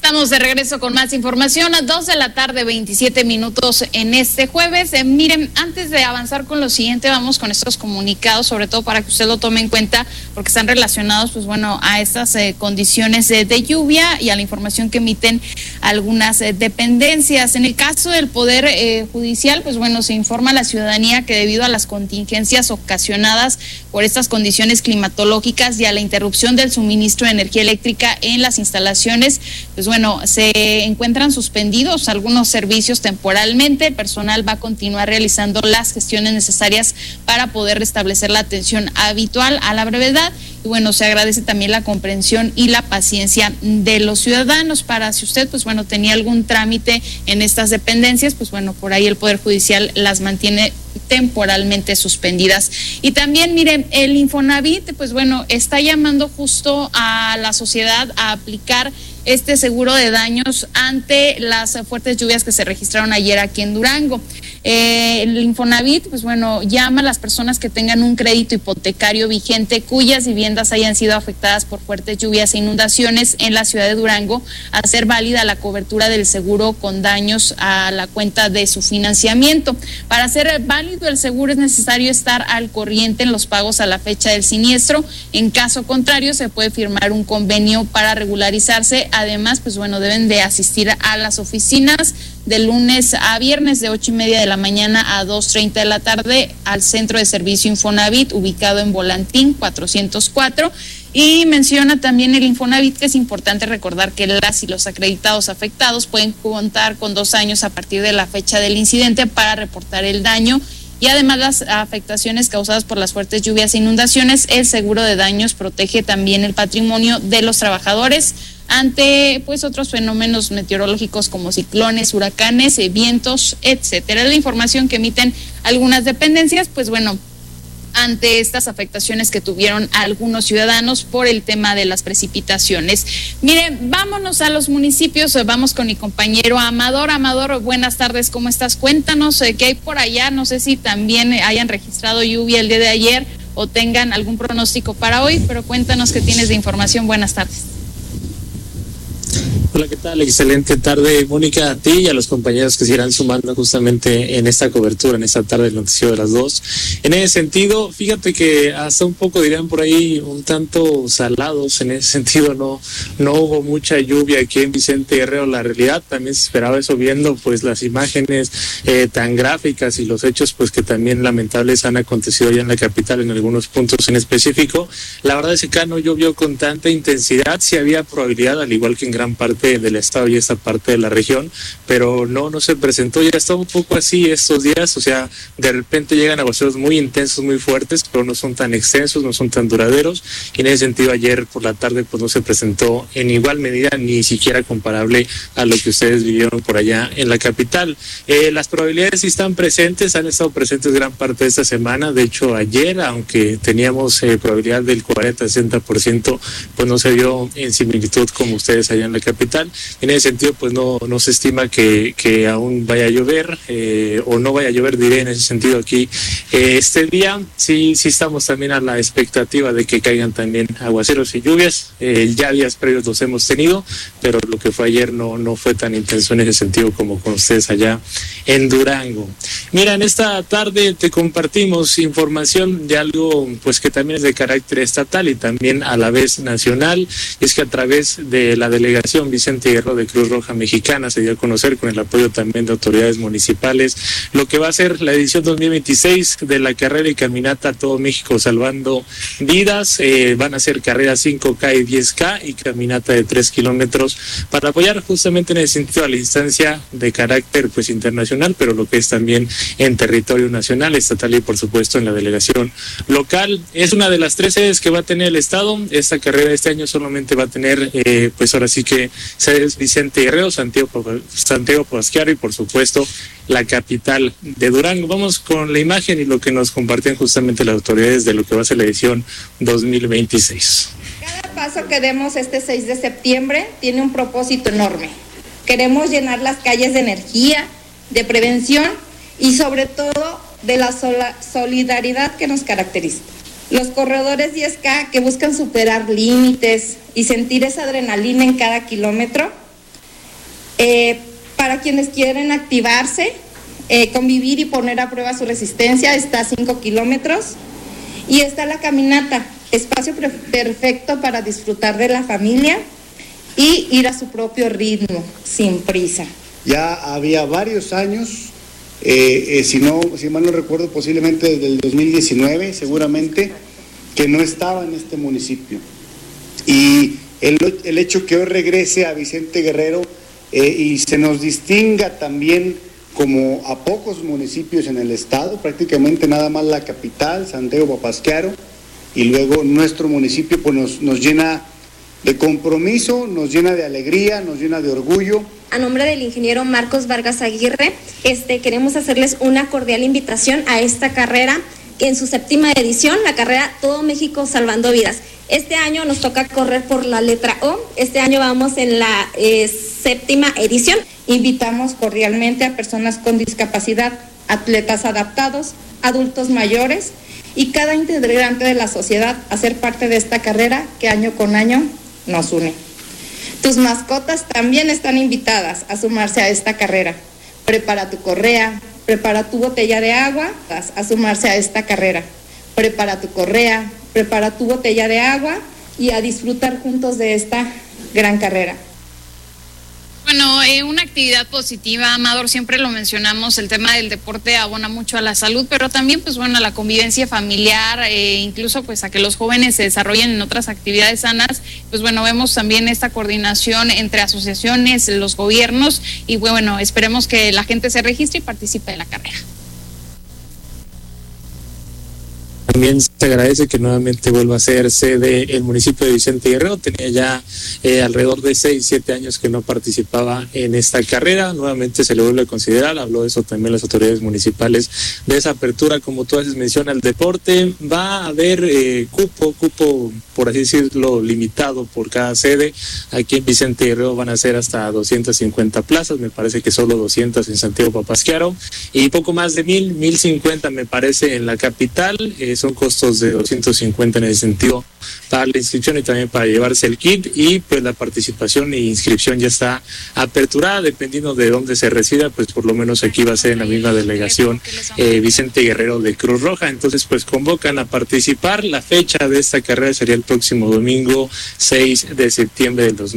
Estamos de regreso con más información a 2 de la tarde, 27 minutos en este jueves. Miren, antes de avanzar con lo siguiente, vamos con estos comunicados, sobre todo para que usted lo tome en cuenta, porque están relacionados, pues bueno, a estas condiciones de lluvia y a la información que emiten algunas dependencias. En el caso del Poder Judicial, pues bueno, se informa a la ciudadanía que debido a las contingencias ocasionadas por estas condiciones climatológicas y a la interrupción del suministro de energía eléctrica en las instalaciones, pues bueno, se encuentran suspendidos algunos servicios temporalmente. El personal va a continuar realizando las gestiones necesarias para poder restablecer la atención habitual a la brevedad. Y bueno, se agradece también la comprensión y la paciencia de los ciudadanos para si usted, pues bueno, tenía algún trámite en estas dependencias, pues bueno, por ahí el Poder Judicial las mantiene temporalmente suspendidas. Y también, miren, el Infonavit, pues bueno, está llamando justo a la sociedad a aplicar este seguro de daños ante las fuertes lluvias que se registraron ayer aquí en Durango. El Infonavit, pues bueno, llama a las personas que tengan un crédito hipotecario vigente cuyas viviendas hayan sido afectadas por fuertes lluvias e inundaciones en la ciudad de Durango a hacer válida la cobertura del seguro con daños a la cuenta de su financiamiento. Para hacer válido el seguro es necesario estar al corriente en los pagos a la fecha del siniestro. En caso contrario, se puede firmar un convenio para regularizarse. Además, pues bueno, deben de asistir a las oficinas de lunes a viernes de 8:30 de la mañana a 2:30 de la tarde al Centro de Servicio Infonavit, ubicado en Volantín 404. Y menciona también el Infonavit que es importante recordar que las y los acreditados afectados pueden contar con 2 años a partir de la fecha del incidente para reportar el daño. Y además las afectaciones causadas por las fuertes lluvias e inundaciones, el seguro de daños protege también el patrimonio de los trabajadores ante pues otros fenómenos meteorológicos como ciclones, huracanes, vientos, etcétera. La información que emiten algunas dependencias, pues bueno, ante estas afectaciones que tuvieron algunos ciudadanos por el tema de las precipitaciones. Miren, vámonos a los municipios, vamos con mi compañero Amador. Amador, buenas tardes, ¿cómo estás? Cuéntanos qué hay por allá, no sé si también hayan registrado lluvia el día de ayer o tengan algún pronóstico para hoy, pero cuéntanos qué tienes de información. Buenas tardes. Hola, ¿qué tal? Excelente tarde, Mónica, a ti y a los compañeros que se irán sumando justamente en esta cobertura, en esta tarde del noticiero de las 2. En ese sentido, fíjate que hasta un poco, dirían por ahí, un tanto salados. En ese sentido, no hubo mucha lluvia aquí en Vicente Guerrero. La realidad también se esperaba eso, viendo pues las imágenes tan gráficas y los hechos pues que también lamentables han acontecido allá en la capital en algunos puntos en específico. La verdad es que acá no llovió con tanta intensidad. Sí había probabilidad, al igual que en gran parte del estado y esta parte de la región, pero no se presentó. Ya está un poco así estos días, o sea, de repente llegan aguaceros muy intensos, muy fuertes, pero no son tan extensos, no son tan duraderos, y en ese sentido ayer por la tarde pues no se presentó en igual medida, ni siquiera comparable a lo que ustedes vivieron por allá en la capital. Las probabilidades sí están presentes, han estado presentes gran parte de esta semana. De hecho ayer, aunque teníamos probabilidad del 40-60%, pues no se dio en similitud como ustedes allá en la capital. En ese sentido pues no se estima que aún vaya a llover o no vaya a llover, diré en ese sentido aquí este día. Sí estamos también a la expectativa de que caigan también aguaceros y lluvias. Ya días previos los hemos tenido, pero lo que fue ayer no fue tan intenso en ese sentido como con ustedes allá en Durango. Mira, en esta tarde te compartimos información de algo pues que también es de carácter estatal y también a la vez nacional. Es que a través de la delegación Vicente Guerrero de Cruz Roja Mexicana se dio a conocer, con el apoyo también de autoridades municipales, lo que va a ser la edición 2026 de la carrera y caminata Todo México Salvando Vidas. Van a ser carreras 5K y 10K y caminata de 3 kilómetros para apoyar justamente en el sentido a la instancia de carácter pues internacional, pero lo que es también en territorio nacional, estatal y por supuesto en la delegación local. Es una de las 3 sedes que va a tener el estado. Esta carrera este año solamente va a tener pues ahora sí que sedes Vicente Guerrero, Santiago Pasquiaro y por supuesto la capital de Durango. Vamos con la imagen y lo que nos comparten justamente las autoridades de lo que va a ser la edición 2026. Cada paso que demos este 6 de septiembre tiene un propósito enorme. Queremos llenar las calles de energía, de prevención y sobre todo de la solidaridad que nos caracteriza. Los corredores 10K que buscan superar límites y sentir esa adrenalina en cada kilómetro Para quienes quieren activarse, convivir y poner a prueba su resistencia, está a 5 kilómetros. Y está la caminata, espacio perfecto para disfrutar de la familia y ir a su propio ritmo, sin prisa. Ya había varios años, si mal no recuerdo, posiblemente desde el 2019, seguramente, que no estaba en este municipio. Y el hecho que hoy regrese a Vicente Guerrero y se nos distinga también como a pocos municipios en el estado, prácticamente nada más la capital, Santiago Papasquiaro, y luego nuestro municipio, pues nos llena de compromiso, nos llena de alegría, nos llena de orgullo. A nombre del ingeniero Marcos Vargas Aguirre, queremos hacerles una cordial invitación a esta carrera, que en su 7ª edición, la carrera Todo México Salvando Vidas. Este año nos toca correr por la letra O, este año vamos en la 7ª edición. Invitamos cordialmente a personas con discapacidad, atletas adaptados, adultos mayores y cada integrante de la sociedad a ser parte de esta carrera que año con año nos une. Tus mascotas también están invitadas a sumarse a esta carrera. Prepara tu correa, prepara tu botella de agua, a sumarse a esta carrera. Prepara tu correa, prepara tu botella de agua y a disfrutar juntos de esta gran carrera. Bueno, una actividad positiva, Amador, siempre lo mencionamos, el tema del deporte abona mucho a la salud, pero también, pues bueno, a la convivencia familiar, incluso pues a que los jóvenes se desarrollen en otras actividades sanas. Pues bueno, vemos también esta coordinación entre asociaciones, los gobiernos, y bueno, esperemos que la gente se registre y participe en la carrera. También se agradece que nuevamente vuelva a ser sede el municipio de Vicente Guerrero. Tenía ya alrededor de 6-7 años que no participaba en esta carrera. Nuevamente se le vuelve a considerar, habló de eso también las autoridades municipales, de esa apertura, como tú haces mención, al deporte. Va a haber cupo, por así decirlo, limitado por cada sede. Aquí en Vicente Guerrero van a ser hasta 250 plazas, me parece que solo 200 en Santiago Papasquiaro, y poco más de 1,050 me parece en la capital. Son costos de 250 en ese sentido para la inscripción y también para llevarse el kit, y pues la participación e inscripción ya está aperturada, dependiendo de dónde se resida, pues por lo menos aquí va a ser en la misma delegación Vicente Guerrero de Cruz Roja. Entonces pues convocan a participar. La fecha de esta carrera sería el próximo domingo 6 de septiembre del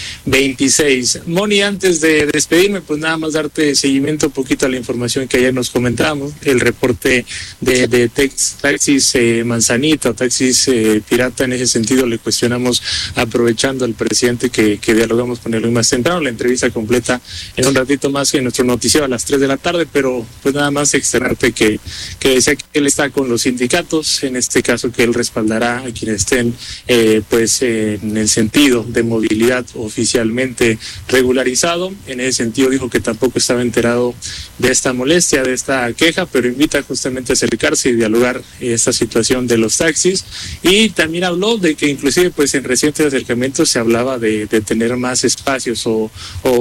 2026. Moni, antes de despedirme, pues nada más darte seguimiento un poquito a la información que ayer nos comentábamos, el reporte de Taxis Manzanita, Taxis Pirata. En ese sentido le cuestionamos, aprovechando al presidente que dialogamos con él más temprano, la entrevista completa en un ratito más en nuestro noticiero a las 3 de la tarde, pero pues nada más externarte que decía que él está con los sindicatos, en este caso que él respaldará a quienes estén pues en el sentido de movilidad oficialmente regularizado. En ese sentido dijo que tampoco estaba enterado de esta molestia, de esta queja, pero invita justamente a acercarse y dialogar esta situación de los taxis. Y también habló de que inclusive pues en recientes acercamientos se hablaba de tener más espacios o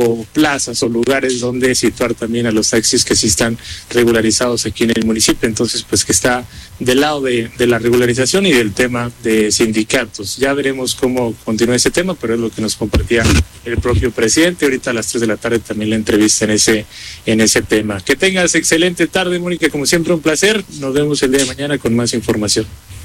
plazas o lugares donde situar también a los taxis que sí están regularizados aquí en el municipio. Entonces pues que está del lado de la regularización y del tema de sindicatos. Ya veremos cómo continúa ese tema, pero es lo que nos compartía el propio presidente. Ahorita a las 3 de la tarde también la entrevista en ese tema. Que tengas excelente tarde, Mónica, como siempre un placer. Nos vemos el día de mañana con más información.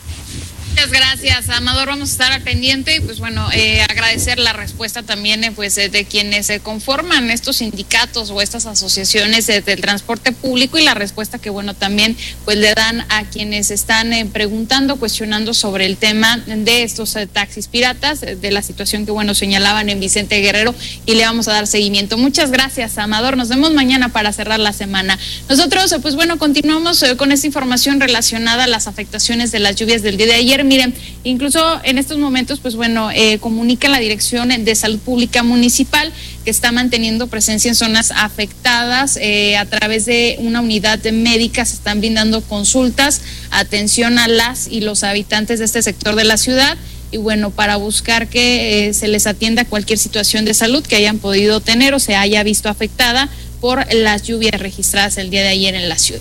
Muchas gracias, Amador. Vamos a estar al pendiente y pues bueno, agradecer la respuesta también pues de quienes conforman estos sindicatos o estas asociaciones del transporte público, y la respuesta que bueno también pues le dan a quienes están preguntando, cuestionando sobre el tema de estos taxis piratas, de la situación que bueno señalaban en Vicente Guerrero, y le vamos a dar seguimiento. Muchas gracias, Amador. Nos vemos mañana para cerrar la semana. Nosotros pues bueno continuamos con esta información relacionada a las afectaciones de las lluvias del día de ayer. Miren, incluso en estos momentos, pues bueno, comunica la Dirección de Salud Pública Municipal que está manteniendo presencia en zonas afectadas. A través de una unidad médica se están brindando consultas, atención a las y los habitantes de este sector de la ciudad, y bueno, para buscar que se les atienda cualquier situación de salud que hayan podido tener o se haya visto afectada por las lluvias registradas el día de ayer en la ciudad.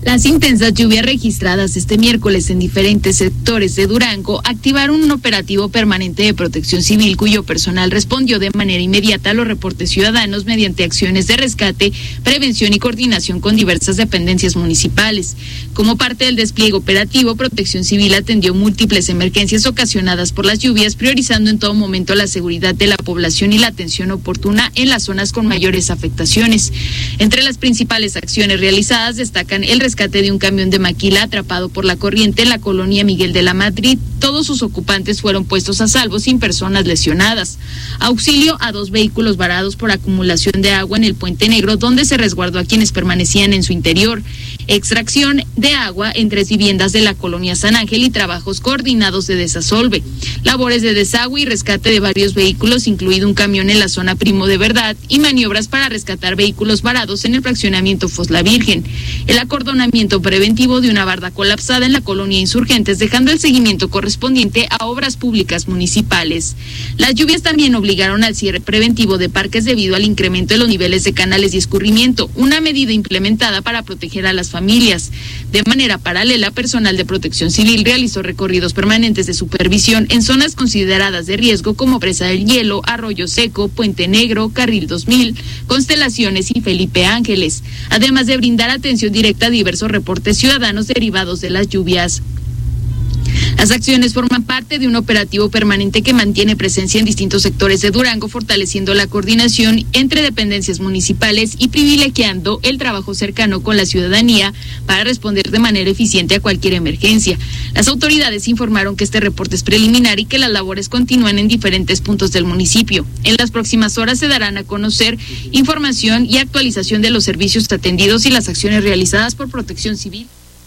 Las intensas lluvias registradas este miércoles en diferentes sectores de Durango activaron un operativo permanente de protección civil cuyo personal respondió de manera inmediata a los reportes ciudadanos mediante acciones de rescate, prevención y coordinación con diversas dependencias municipales. Como parte del despliegue operativo, Protección Civil atendió múltiples emergencias ocasionadas por las lluvias, priorizando en todo momento la seguridad de la población y la atención oportuna en las zonas con mayores afectaciones. Entre las principales acciones realizadas destacan el rescate de un camión de maquila atrapado por la corriente en la colonia Miguel de la Madrid. Todos sus ocupantes fueron puestos a salvo sin personas lesionadas. Auxilio a 2 vehículos varados por acumulación de agua en el Puente Negro, donde se resguardó a quienes permanecían en su interior. Extracción de agua en 3 viviendas de la colonia San Ángel y trabajos coordinados de desasolve. Labores de desagüe y rescate de varios vehículos, incluido un camión en la zona Primo de Verdad, y maniobras para rescatar vehículos varados en el fraccionamiento Foz la Virgen. El acordonamiento preventivo de una barda colapsada en la colonia Insurgentes, dejando el seguimiento correspondiente a obras públicas municipales. Las lluvias también obligaron al cierre preventivo de parques debido al incremento de los niveles de canales y escurrimiento, una medida implementada para proteger a las familias. De manera paralela, personal de Protección Civil realizó recorridos permanentes de supervisión en zonas consideradas de riesgo como Presa del Hielo, Arroyo Seco, Puente Negro, Carril 2000, Constelaciones y Felipe Ángeles, además de brindar atención directa a diversos reportes ciudadanos derivados de las lluvias. Las acciones forman parte de un operativo permanente que mantiene presencia en distintos sectores de Durango, fortaleciendo la coordinación entre dependencias municipales y privilegiando el trabajo cercano con la ciudadanía para responder de manera eficiente a cualquier emergencia. Las autoridades informaron que este reporte es preliminar y que las labores continúan en diferentes puntos del municipio. En las próximas horas se darán a conocer información y actualización de los servicios atendidos y las acciones realizadas por Protección Civil.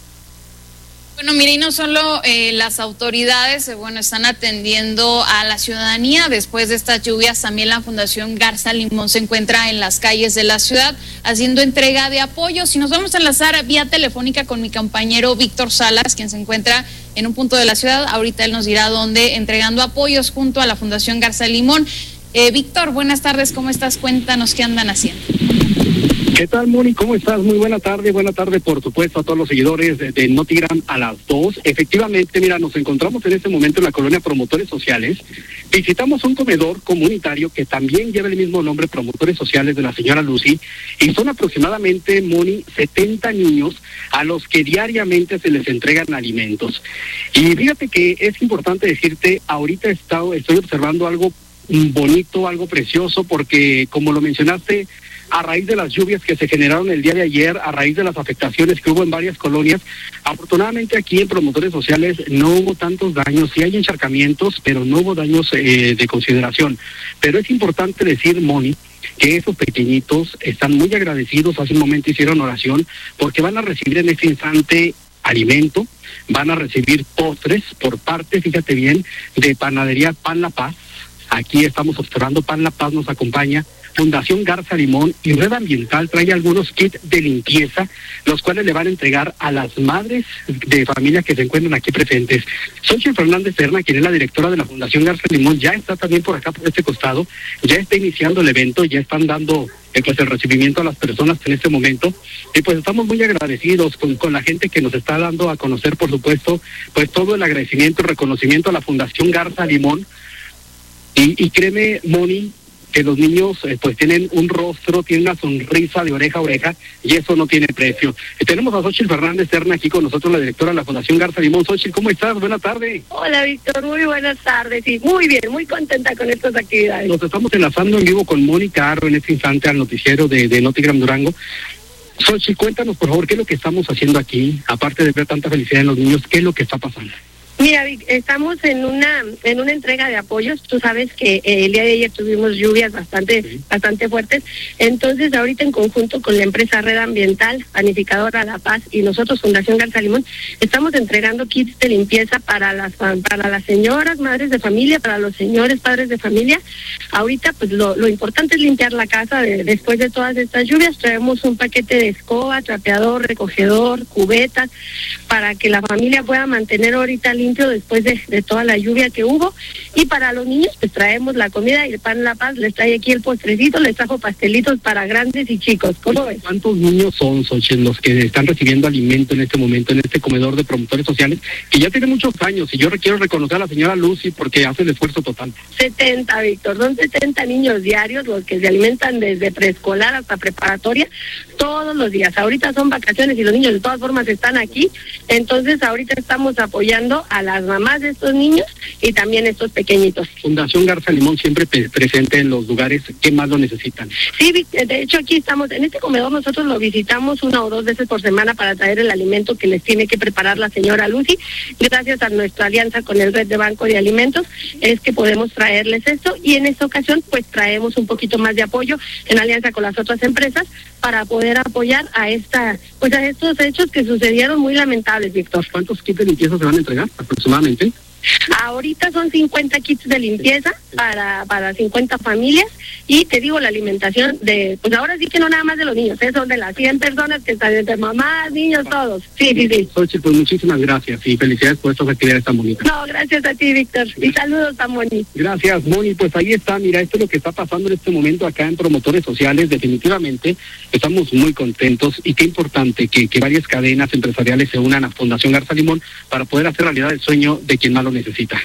Bueno, mire, y no solo las autoridades, están atendiendo a la ciudadanía después de estas lluvias. También la Fundación Garza Limón se encuentra en las calles de la ciudad haciendo entrega de apoyos. Y nos vamos a enlazar vía telefónica con mi compañero Víctor Salas, quien se encuentra en un punto de la ciudad. Ahorita él nos dirá dónde, entregando apoyos junto a la Fundación Garza Limón. Víctor, buenas tardes, ¿cómo estás? Cuéntanos qué andan haciendo. ¿Qué tal, Moni? ¿Cómo estás? Muy buena tarde, por supuesto, a todos los seguidores de Notigram a las 2. Efectivamente, mira, nos encontramos en este momento en la colonia Promotores Sociales. Visitamos un comedor comunitario que también lleva el mismo nombre, Promotores Sociales, de la señora Lucy, y son aproximadamente, Moni, 70 niños a los que diariamente se les entregan alimentos. Y fíjate que es importante decirte, ahorita estoy observando algo bonito, algo precioso, porque como lo mencionaste, a raíz de las lluvias que se generaron el día de ayer, a raíz de las afectaciones que hubo en varias colonias, afortunadamente aquí en Promotores Sociales no hubo tantos daños. Sí hay encharcamientos, pero no hubo daños de consideración. Pero es importante decir, Moni, que esos pequeñitos están muy agradecidos. Hace un momento hicieron oración porque van a recibir en este instante alimento, van a recibir postres por parte, fíjate bien, de Panadería Pan La Paz. Aquí estamos observando, Pan La Paz nos acompaña, Fundación Garza Limón y Red Ambiental trae algunos kits de limpieza, los cuales le van a entregar a las madres de familia que se encuentran aquí presentes. Xochitl Fernández Serna, quien es la directora de la Fundación Garza Limón, ya está también por acá, por este costado, ya está iniciando el evento, ya están dando el recibimiento a las personas en este momento, y pues estamos muy agradecidos con la gente que nos está dando a conocer, por supuesto, pues todo el agradecimiento y reconocimiento a la Fundación Garza Limón. Y créeme, Moni, que los niños pues tienen un rostro, tienen una sonrisa de oreja a oreja, y eso no tiene precio. Tenemos a Xochitl Fernández Serna aquí con nosotros, la directora de la Fundación Garza Limón. Xochitl, ¿cómo estás? Buenas tardes. Hola, Víctor, muy buenas tardes. Sí, muy bien, muy contenta con estas actividades. Nos estamos enlazando en vivo con Mónica Arro en este instante al noticiero de Notigram Durango. Xochitl, cuéntanos, por favor, qué es lo que estamos haciendo aquí, aparte de ver tanta felicidad en los niños, qué es lo que está pasando. Mira, Vic, estamos en una entrega de apoyos. Tú sabes que el día de ayer tuvimos lluvias bastante fuertes. Entonces, ahorita en conjunto con la empresa Red Ambiental, Panificadora La Paz y nosotros, Fundación Garza Limón, estamos entregando kits de limpieza para las señoras, madres de familia, para los señores, padres de familia. Ahorita, pues lo importante es limpiar la casa después de todas estas lluvias. Traemos un paquete de escoba, trapeador, recogedor, cubetas, para que la familia pueda mantener ahorita limpia limpio después de toda la lluvia que hubo. Y para los niños, pues traemos la comida y el Pan La Paz les trae aquí el postrecito, les trajo pastelitos para grandes y chicos. ¿Cómo ves? ¿Cuántos niños son, Xochitl, los que están recibiendo alimento en este momento, en este comedor de promotores sociales, que ya tiene muchos años? Y yo quiero reconocer a la señora Lucy porque hace el esfuerzo total. 70, Víctor, son 70 niños diarios los que se alimentan desde preescolar hasta preparatoria todos los días. Ahorita son vacaciones y los niños de todas formas están aquí, entonces ahorita estamos apoyando a las mamás de estos niños y también estos pequeñitos. Fundación Garza Limón siempre presente en los lugares que más lo necesitan. Sí, de hecho aquí estamos, en este comedor nosotros lo visitamos 1 o 2 veces por semana para traer el alimento que les tiene que preparar la señora Lucy. Gracias a nuestra alianza con el Red de Banco de Alimentos es que podemos traerles esto, y en esta ocasión pues traemos un poquito más de apoyo en alianza con las otras empresas para poder apoyar a estos hechos que sucedieron muy lamentables, Víctor. ¿Cuántos kits de limpieza se van a entregar aproximadamente? Ahorita son 50 kits de limpieza para 50 familias, y te digo, la alimentación pues ahora sí que no nada más de los niños, son de las 100 personas que están entre mamás, niños, todos. Sí. Xochitl, pues muchísimas gracias y felicidades por estas actividades tan bonitas. No, gracias a ti, Víctor, y saludos a Moni. Gracias, Moni. Pues ahí está, mira, esto es lo que está pasando en este momento acá en Promotores Sociales. Definitivamente estamos muy contentos, y qué importante que varias cadenas empresariales se unan a Fundación Garza Limón para poder hacer realidad el sueño de quien más lo necesita.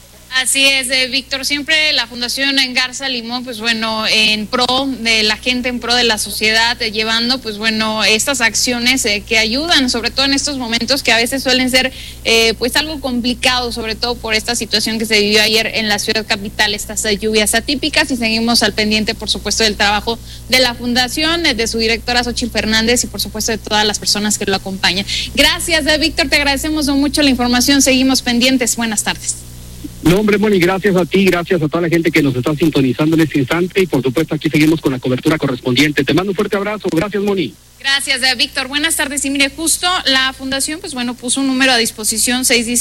Así es, Víctor, siempre la Fundación Garza Limón, pues bueno, en pro de la gente, en pro de la sociedad, llevando pues bueno estas acciones que ayudan, sobre todo en estos momentos que a veces suelen ser pues algo complicado, sobre todo por esta situación que se vivió ayer en la ciudad capital, estas lluvias atípicas, y seguimos al pendiente, por supuesto, del trabajo de la Fundación, de su directora Xochitl Fernández y por supuesto de todas las personas que lo acompañan. Gracias, Víctor, te agradecemos mucho la información, seguimos pendientes, buenas tardes. No, hombre, Moni, gracias a ti, gracias a toda la gente que nos está sintonizando en este instante, y por supuesto aquí seguimos con la cobertura correspondiente. Te mando un fuerte abrazo, gracias, Moni. Gracias, Víctor. Buenas tardes. Y mire, justo la Fundación, pues bueno, puso un número a disposición,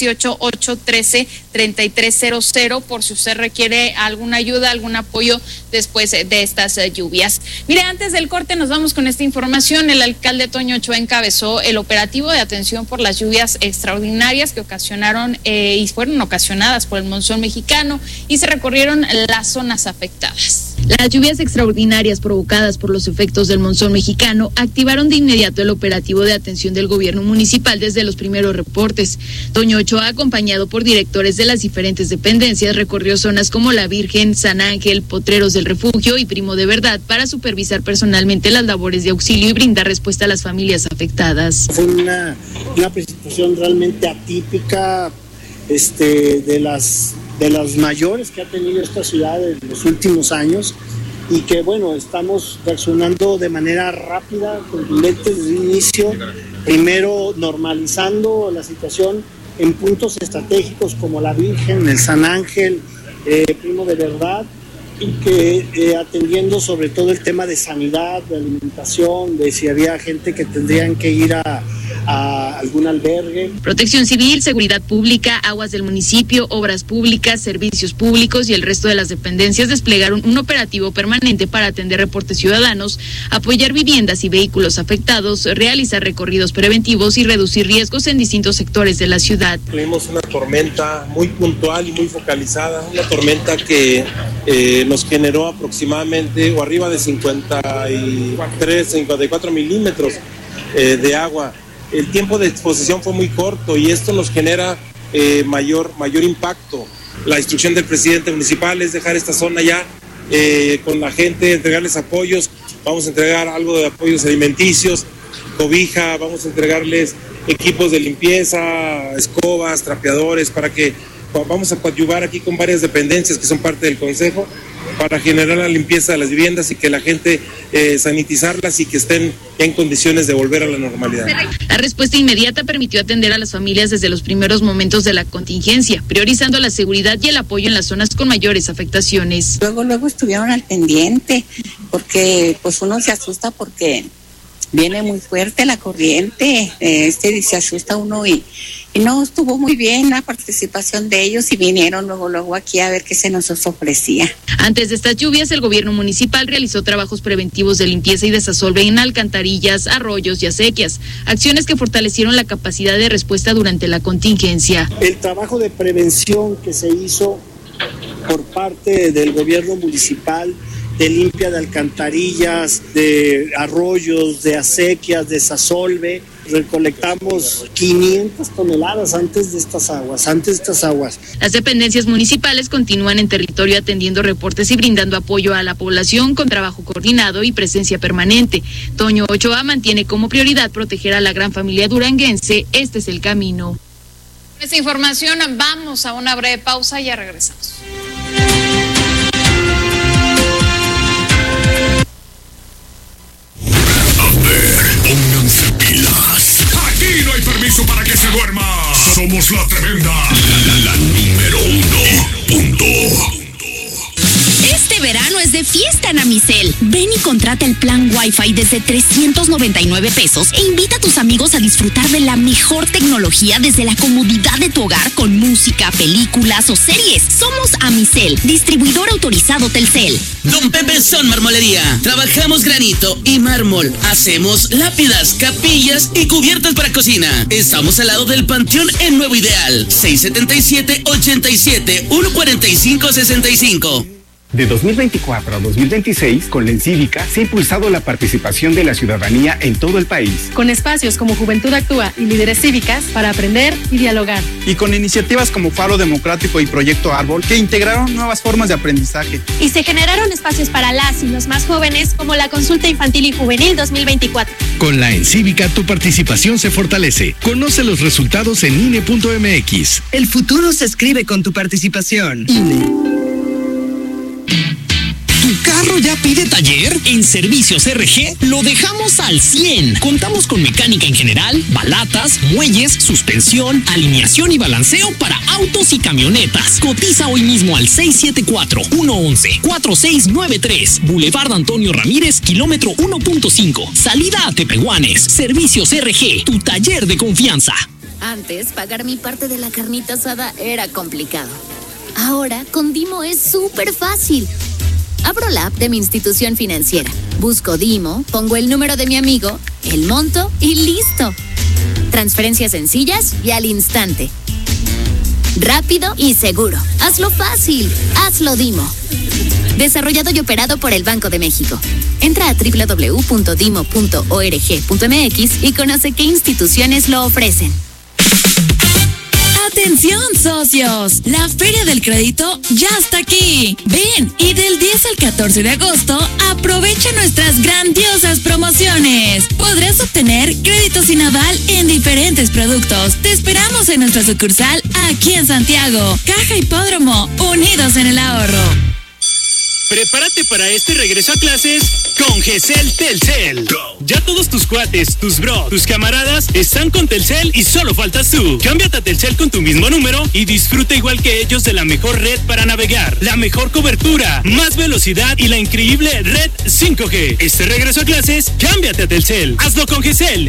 618-813-3300, por si usted requiere alguna ayuda, algún apoyo después de estas lluvias. Mire, antes del corte nos vamos con esta información. El alcalde Toño Ochoa encabezó el operativo de atención por las lluvias extraordinarias que ocasionaron y fueron ocasionadas por el monzón mexicano, y se recorrieron las zonas afectadas. Las lluvias extraordinarias provocadas por los efectos del monzón mexicano activaron de inmediato el operativo de atención del gobierno municipal desde los primeros reportes. Toño Ochoa, acompañado por directores de las diferentes dependencias, recorrió zonas como La Virgen, San Ángel, Potreros del Refugio y Primo de Verdad para supervisar personalmente las labores de auxilio y brindar respuesta a las familias afectadas. Fue una presentación realmente atípica, de las mayores que ha tenido esta ciudad en los últimos años, y que bueno, estamos reaccionando de manera rápida, contundente desde el inicio, primero normalizando la situación en puntos estratégicos como La Virgen, el San Ángel, Primo de Verdad, y que atendiendo sobre todo el tema de sanidad, de alimentación, de si había gente que tendrían que ir a algún albergue. Protección Civil, Seguridad Pública, Aguas del municipio, Obras Públicas, Servicios Públicos y el resto de las dependencias desplegaron un operativo permanente para atender reportes ciudadanos, apoyar viviendas y vehículos afectados, realizar recorridos preventivos y reducir riesgos en distintos sectores de la ciudad. Tuvimos una tormenta muy puntual y muy focalizada, una tormenta que nos generó aproximadamente o arriba de 54 milímetros de agua. El tiempo de exposición fue muy corto y esto nos genera mayor impacto. La instrucción del presidente municipal es dejar esta zona ya con la gente, entregarles apoyos. Vamos a entregar algo de apoyos alimenticios, cobija, vamos a entregarles equipos de limpieza, escobas, trapeadores, para que vamos a coadyuvar aquí con varias dependencias que son parte del consejo para generar la limpieza de las viviendas y que la gente sanitizarlas y que estén en condiciones de volver a la normalidad. La respuesta inmediata permitió atender a las familias desde los primeros momentos de la contingencia, priorizando la seguridad y el apoyo en las zonas con mayores afectaciones. Luego estuvieron al pendiente, porque pues uno se asusta porque viene muy fuerte la corriente, se asusta uno y no estuvo muy bien la participación de ellos y vinieron luego aquí a ver qué se nos ofrecía. Antes de estas lluvias, el gobierno municipal realizó trabajos preventivos de limpieza y desasolve en alcantarillas, arroyos y acequias, acciones que fortalecieron la capacidad de respuesta durante la contingencia. El trabajo de prevención que se hizo por parte del gobierno municipal, de limpia de alcantarillas, de arroyos, de acequias, de desasolve. Recolectamos 500 toneladas antes de estas aguas. Las dependencias municipales continúan en territorio atendiendo reportes y brindando apoyo a la población con trabajo coordinado y presencia permanente. Toño Ochoa mantiene como prioridad proteger a la gran familia duranguense. Este es el camino. Con esta información vamos a una breve pausa y ya regresamos. Pónganse pilas. Aquí no hay permiso para que se duerma. Somos la tremenda. La número 1. Punto. Este verano es de fiesta en Amicel. Ven y contrata el plan Wi-Fi desde 399 pesos e invita a tus amigos a disfrutar de la mejor tecnología desde la comodidad de tu hogar con música, películas o series. Somos Amicel, distribuidor autorizado Telcel. Don Pepe Son Marmolería. Trabajamos granito y mármol. Hacemos lápidas, capillas y cubiertas para cocina. Estamos al lado del Panteón en Nuevo Ideal. 677-87-145-65. De 2024 a 2026, con la Encívica se ha impulsado la participación de la ciudadanía en todo el país. Con espacios como Juventud Actúa y Líderes Cívicas para aprender y dialogar. Y con iniciativas como Faro Democrático y Proyecto Árbol que integraron nuevas formas de aprendizaje. Y se generaron espacios para las y los más jóvenes como la Consulta Infantil y Juvenil 2024. Con la Encívica tu participación se fortalece. Conoce los resultados en INE.mx. El futuro se escribe con tu participación. INE. ¿Tu carro ya pide taller? En Servicios RG lo dejamos al 100. Contamos con mecánica en general, balatas, muelles, suspensión, alineación y balanceo para autos y camionetas. Cotiza hoy mismo al 674-111-4693. Boulevard Antonio Ramírez, kilómetro 1.5. Salida a Tepehuanes. Servicios RG, tu taller de confianza. Antes, pagar mi parte de la carnita asada era complicado. Ahora, con Dimo es súper fácil. Abro la app de mi institución financiera, busco Dimo, pongo el número de mi amigo, el monto y listo. Transferencias sencillas y al instante. Rápido y seguro. Hazlo fácil. Hazlo Dimo. Desarrollado y operado por el Banco de México. Entra a www.dimo.org.mx y conoce qué instituciones lo ofrecen. ¡Atención, socios! La Feria del Crédito ya está aquí. Ven y del 10 al 14 de agosto aprovecha nuestras grandiosas promociones. Podrás obtener crédito sin aval en diferentes productos. Te esperamos en nuestra sucursal aquí en Santiago. Caja Hipódromo, unidos en el ahorro. Prepárate para este regreso a clases con GCL Telcel. Ya todos tus cuates, tus bros, tus camaradas están con Telcel y solo faltas tú. Cámbiate a Telcel con tu mismo número y disfruta igual que ellos de la mejor red para navegar, la mejor cobertura, más velocidad y la increíble red 5G. Este regreso a clases, cámbiate a Telcel. Hazlo con GCL.